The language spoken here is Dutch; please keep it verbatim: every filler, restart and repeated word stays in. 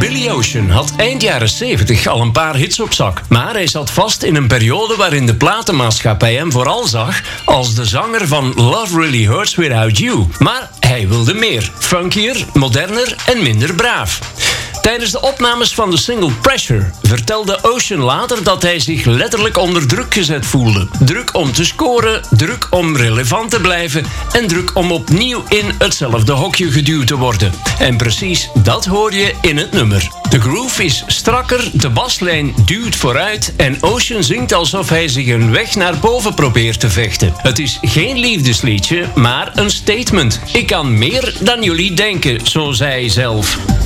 Billy Ocean had eind jaren zeventig al een paar hits op zak. Maar hij zat vast in een periode waarin de platenmaatschappij hem vooral zag als de zanger van Love Really Hurts Without You. Maar hij wilde meer. Funkier, moderner en minder braaf. Tijdens de opnames van de single Pressure vertelde Ocean later dat hij zich letterlijk onder druk gezet voelde. Druk om te scoren, druk om relevant te blijven en druk om opnieuw in hetzelfde hokje geduwd te worden. En precies dat hoor je in het nummer. De groove is strakker, de baslijn duwt vooruit en Ocean zingt alsof hij zich een weg naar boven probeert te vechten. Het is geen liefdesliedje, maar een statement. Ik kan meer dan jullie denken, zo zei hij zelf.